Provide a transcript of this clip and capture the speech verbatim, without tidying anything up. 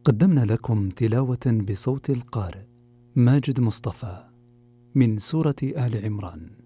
قدمنا لكم تلاوة بصوت القارئ ماجد مصطفى من سورة آل عمران.